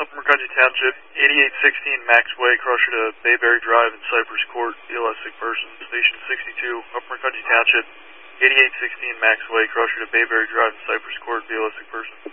Upper McCungy Township, 8816 Max Way, Crusher to Bayberry Drive and Cypress Court, BLS sick person. Station 62, Upper McCungy Township, 8816 Max Way, Crusher to Bayberry Drive and Cypress Court, BLS sick person.